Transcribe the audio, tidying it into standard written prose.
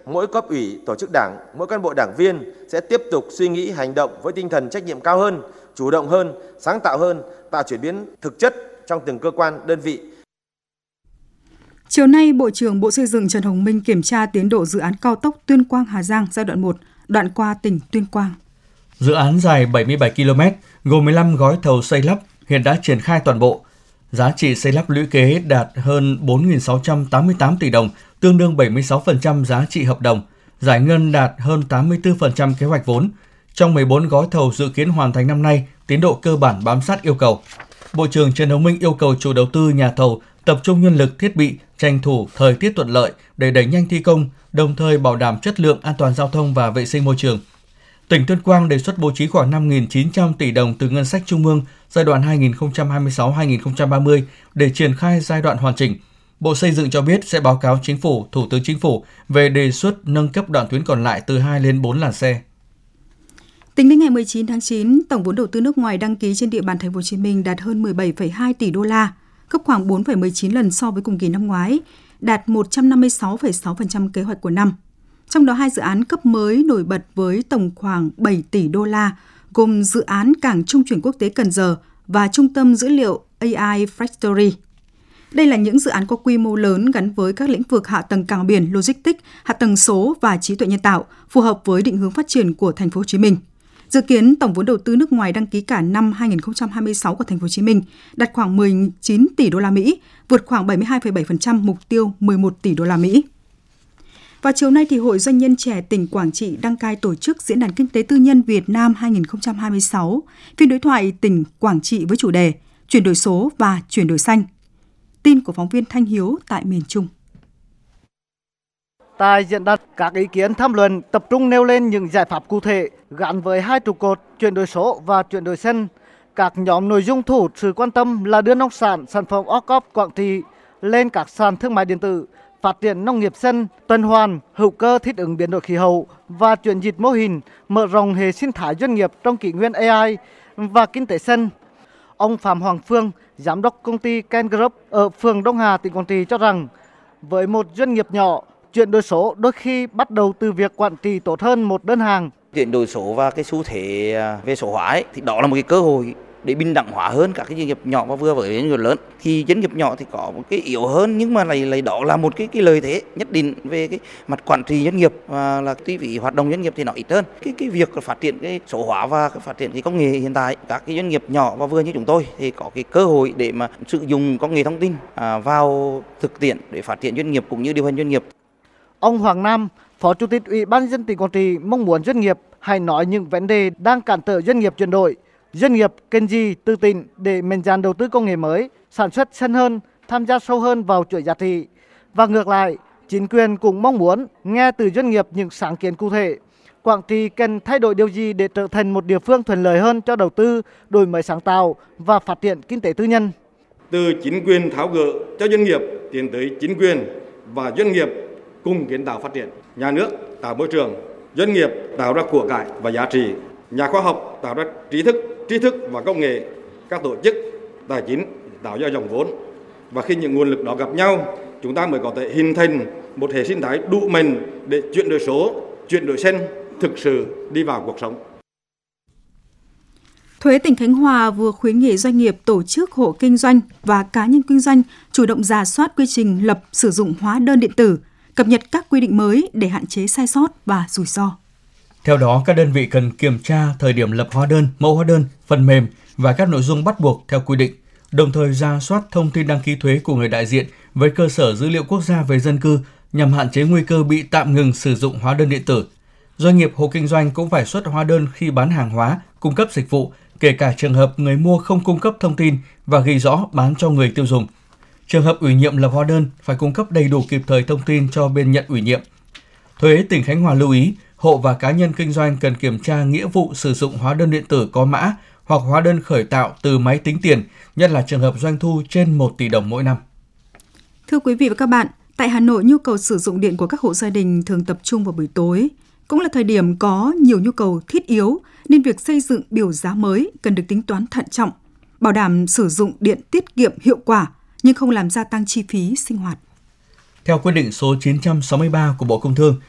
mỗi cấp ủy, tổ chức đảng, mỗi cán bộ đảng viên sẽ tiếp tục suy nghĩ hành động với tinh thần trách nhiệm cao hơn, chủ động hơn, sáng tạo hơn, tạo chuyển biến thực chất trong từng cơ quan, đơn vị. Chiều nay, Bộ trưởng Bộ Xây dựng Trần Hồng Minh kiểm tra tiến độ dự án cao tốc Tuyên Quang - Hà Giang giai đoạn 1, đoạn qua tỉnh Tuyên Quang. Dự án dài 77 km, gồm 15 gói thầu xây lắp, hiện đã triển khai toàn bộ. Giá trị xây lắp lũy kế đạt hơn 4.688 tỷ đồng, tương đương 76% giá trị hợp đồng. Giải ngân đạt hơn 84% kế hoạch vốn. Trong 14 gói thầu dự kiến hoàn thành năm nay, tiến độ cơ bản bám sát yêu cầu. Bộ trưởng Trần Hồng Minh yêu cầu chủ đầu tư, nhà thầu tập trung nhân lực, thiết bị, tranh thủ thời tiết thuận lợi để đẩy nhanh thi công, đồng thời bảo đảm chất lượng, an toàn giao thông và vệ sinh môi trường. Tỉnh Tuyên Quang đề xuất bố trí khoảng 5.900 tỷ đồng từ ngân sách trung ương giai đoạn 2026-2030 để triển khai giai đoạn hoàn chỉnh. Bộ Xây dựng cho biết sẽ báo cáo Chính phủ, Thủ tướng Chính phủ về đề xuất nâng cấp đoạn tuyến còn lại từ 2 lên 4 làn xe. Tính đến ngày 19 tháng 9, tổng vốn đầu tư nước ngoài đăng ký trên địa bàn Thành phố Hồ Chí Minh đạt hơn 17,2 tỷ đô la, gấp khoảng 4,19 lần so với cùng kỳ năm ngoái, đạt 156,6% kế hoạch của năm. Trong đó 2 dự án cấp mới nổi bật với tổng khoảng 7 tỷ đô la, gồm dự án Cảng Trung chuyển quốc tế Cần Giờ và Trung tâm dữ liệu AI Factory. Đây là những dự án có quy mô lớn gắn với các lĩnh vực hạ tầng cảng biển, logistics, hạ tầng số và trí tuệ nhân tạo, phù hợp với định hướng phát triển của Thành phố Hồ Chí Minh. Dự kiến tổng vốn đầu tư nước ngoài đăng ký cả năm 2026 của Thành phố Hồ Chí Minh đạt khoảng 19 tỷ đô la Mỹ, vượt khoảng 72,7% mục tiêu 11 tỷ đô la Mỹ. Vào chiều nay, thì Hội Doanh nhân trẻ tỉnh Quảng Trị đăng cai tổ chức Diễn đàn Kinh tế Tư nhân Việt Nam 2026, phiên đối thoại tỉnh Quảng Trị với chủ đề Chuyển đổi số và chuyển đổi xanh. Tin của phóng viên Thanh Hiếu tại miền Trung. Tại diễn đàn, các ý kiến tham luận tập trung nêu lên những giải pháp cụ thể gắn với 2 trụ cột chuyển đổi số và chuyển đổi xanh. Các nhóm nội dung thu hút sự quan tâm là đưa nông sản, sản phẩm ô cốp Quảng Trị lên các sàn thương mại điện tử, phát triển nông nghiệp xanh, tuần hoàn, hữu cơ thích ứng biến đổi khí hậu và chuyển dịch mô hình, mở rộng hệ sinh thái doanh nghiệp trong kỷ nguyên AI và kinh tế xanh. Ông Phạm Hoàng Phương, giám đốc công ty Ken Group ở phường Đông Hà, tỉnh Quảng Trị cho rằng, với một doanh nghiệp nhỏ, chuyển đổi số đôi khi bắt đầu từ việc quản trị tốt hơn một đơn hàng. Chuyển đổi số và cái xu thế về số hóa ấy, thì đó là một cái cơ hội để bình đẳng hóa hơn các cái doanh nghiệp nhỏ và vừa với doanh nghiệp lớn. Thì doanh nghiệp nhỏ thì có một cái yếu hơn, nhưng mà lại đó là một cái lợi thế nhất định về cái mặt quản trị doanh nghiệp, và là chi phí hoạt động doanh nghiệp thì nó ít hơn. Cái việc phát triển cái số hóa và phát triển cái công nghệ hiện tại, các cái doanh nghiệp nhỏ và vừa như chúng tôi thì có cái cơ hội để mà sử dụng công nghệ thông tin vào thực tiễn để phát triển doanh nghiệp cũng như điều hành doanh nghiệp. Ông Hoàng Nam, Phó Chủ tịch Ủy ban nhân dân tỉnh Quảng Trị mong muốn doanh nghiệp hãy nói những vấn đề đang cản trở doanh nghiệp chuyển đổi. Doanh nghiệp cần gì từ tỉnh để mạnh dạn đầu tư công nghệ mới, sản xuất xanh hơn, tham gia sâu hơn vào chuỗi giá trị. Và ngược lại, chính quyền cũng mong muốn nghe từ doanh nghiệp những sáng kiến cụ thể. Quảng Trị cần thay đổi điều gì để trở thành một địa phương thuận lợi hơn cho đầu tư, đổi mới sáng tạo và phát triển kinh tế tư nhân. Từ chính quyền tháo gỡ cho doanh nghiệp tiến tới chính quyền và doanh nghiệp cùng kiến tạo phát triển. Nhà nước tạo môi trường, doanh nghiệp tạo ra của cải và giá trị, nhà khoa học tạo ra trí thức và công nghệ, các tổ chức tài chính tạo ra dòng vốn. Và khi những nguồn lực đó gặp nhau, chúng ta mới có thể hình thành một hệ sinh thái đủ mạnh để chuyển đổi số, chuyển đổi xanh thực sự đi vào cuộc sống. Thuế tỉnh Khánh Hòa vừa khuyến nghị doanh nghiệp, tổ chức, hộ kinh doanh và cá nhân kinh doanh chủ động rà soát quy trình lập sử dụng hóa đơn điện tử, cập nhật các quy định mới để hạn chế sai sót và rủi ro. Theo đó, các đơn vị cần kiểm tra thời điểm lập hóa đơn, mẫu hóa đơn, phần mềm và các nội dung bắt buộc theo quy định, đồng thời rà soát thông tin đăng ký thuế của người đại diện với cơ sở dữ liệu quốc gia về dân cư nhằm hạn chế nguy cơ bị tạm ngừng sử dụng hóa đơn điện tử. Doanh nghiệp, hộ kinh doanh cũng phải xuất hóa đơn khi bán hàng hóa, cung cấp dịch vụ, kể cả trường hợp người mua không cung cấp thông tin và ghi rõ bán cho người tiêu dùng. Trường hợp ủy nhiệm lập hóa đơn phải cung cấp đầy đủ kịp thời thông tin cho bên nhận ủy nhiệm. Thuế tỉnh Khánh Hòa lưu ý, hộ và cá nhân kinh doanh cần kiểm tra nghĩa vụ sử dụng hóa đơn điện tử có mã hoặc hóa đơn khởi tạo từ máy tính tiền, nhất là trường hợp doanh thu trên 1 tỷ đồng mỗi năm. Thưa quý vị và các bạn, tại Hà Nội, nhu cầu sử dụng điện của các hộ gia đình thường tập trung vào buổi tối. Cũng là thời điểm có nhiều nhu cầu thiết yếu, nên việc xây dựng biểu giá mới cần được tính toán thận trọng, bảo đảm sử dụng điện tiết kiệm hiệu quả, nhưng không làm gia tăng chi phí sinh hoạt. Theo quyết định số 963 của Bộ Công Thương,